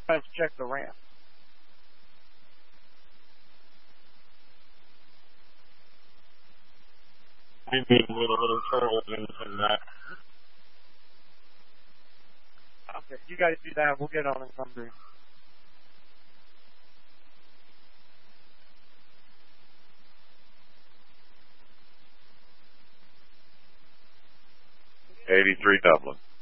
Let's check the ramp. Maybe a little turtle in that. Okay, you guys do that. We'll get on and come through. '83 Dublin.